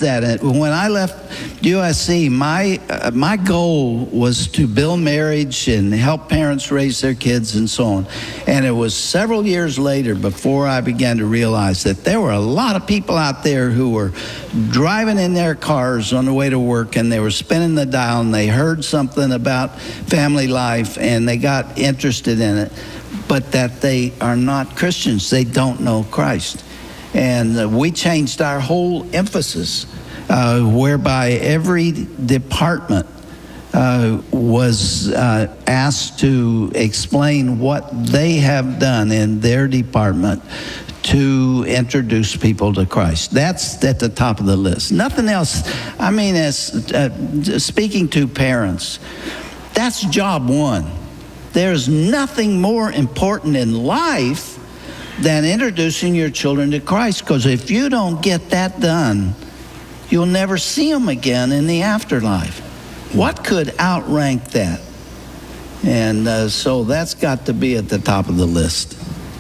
that. When I left USC, my goal was to build marriage and help parents raise their kids and so on. And it was several years later before I began to realize that there were a lot of people out there who were driving in their cars on the way to work, and they were spinning the dial, and they heard something about family life, and they got interested in it, but that they are not Christians. They don't know Christ. And we changed our whole emphasis, whereby every department was asked to explain what they have done in their department to introduce people to Christ. That's at the top of the list. Nothing else. I mean, as speaking to parents, that's job one. There's nothing more important in life than introducing your children to Christ, because if you don't get that done, you'll never see them again in the afterlife. What could outrank that? And so that's got to be at the top of the list.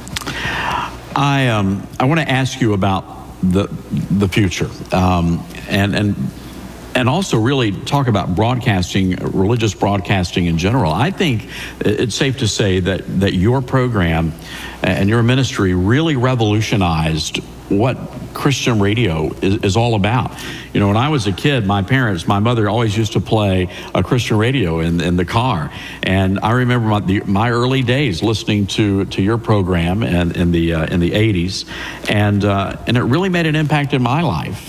I want to ask you about the future, and also really talk about broadcasting, religious broadcasting in general. I think it's safe to say that your program and your ministry really revolutionized what Christian radio is all about. You know, when I was a kid, my mother always used to play a Christian radio in the car, and I remember my early days listening to your program and in the 80s, and it really made an impact in my life.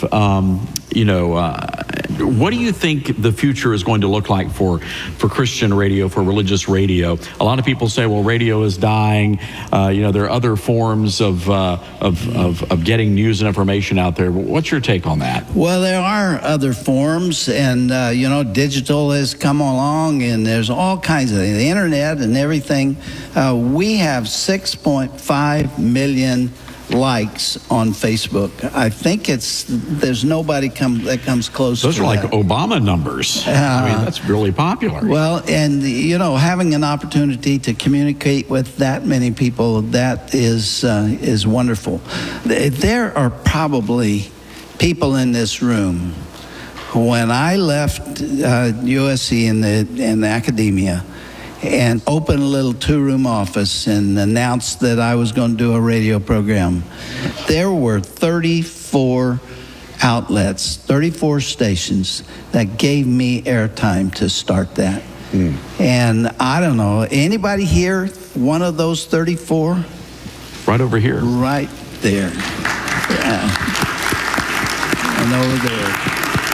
What do you think the future is going to look like for Christian radio, for religious radio? A lot of people say, well, radio is dying. There are other forms of getting news and information out there. What's your take on that? Well, there are other forms, and digital has come along, and there's all kinds of the internet and everything. We have 6.5 million likes on Facebook. I think there's nobody that comes close to that. Those are like Obama numbers. I mean, that's really popular. Well, and having an opportunity to communicate with that many people, that is wonderful. There are probably people in this room. When I left USC in the academia, and opened a little 2-room office and announced that I was going to do a radio program, there were 34 outlets, 34 stations that gave me airtime to start that. And I don't know, anybody here, one of those 34? Right over here. Right there. Yeah. And over there.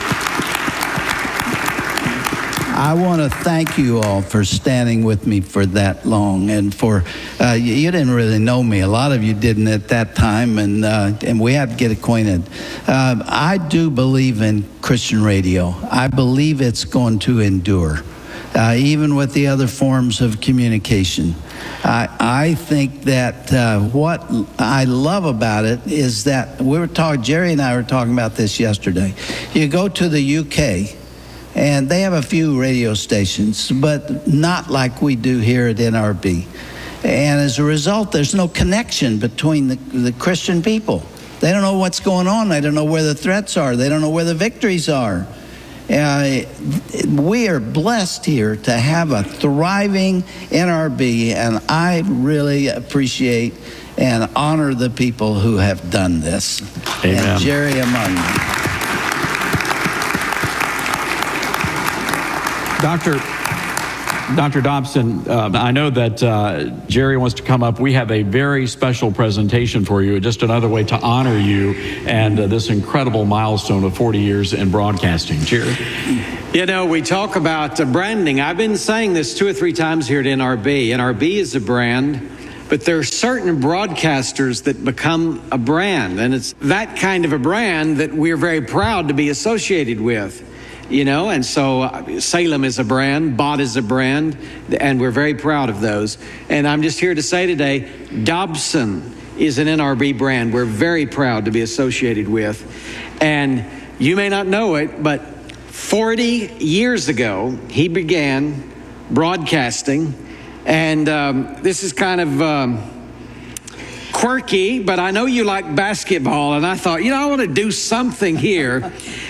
I want to thank you all for standing with me for that long, and for you didn't really know me. A lot of you didn't at that time, and we had to get acquainted. I do believe in Christian radio. I believe it's going to endure, even with the other forms of communication. I think that what I love about it is that Jerry and I were talking about this yesterday. You go to the UK, and they have a few radio stations, but not like we do here at NRB. And as a result, there's no connection between the Christian people. They don't know what's going on. They don't know where the threats are. They don't know where the victories are. We are blessed here to have a thriving NRB, and I really appreciate and honor the people who have done this. Amen. And Jerry among them. Dr. Dobson, I know that Jerry wants to come up. We have a very special presentation for you, just another way to honor you and this incredible milestone of 40 years in broadcasting. Jerry? We talk about branding. I've been saying this 2 or 3 times here at NRB. NRB is a brand, but there are certain broadcasters that become a brand, and it's that kind of a brand that we're very proud to be associated with. And so Salem is a brand, Bott is a brand, and we're very proud of those. And I'm just here to say today, Dobson is an NRB brand we're very proud to be associated with. And you may not know it, but 40 years ago, he began broadcasting. And this is kind of quirky, but I know you like basketball. And I thought, I want to do something here.